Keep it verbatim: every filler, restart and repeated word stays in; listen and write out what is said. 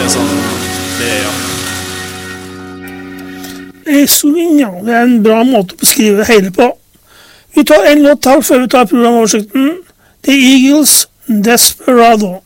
er sånn det er, ja. Ja, det er en bra måte å beskrive det hele på. Vi tar en låt til før vi tar programoversikten. The Eagles, Desperado.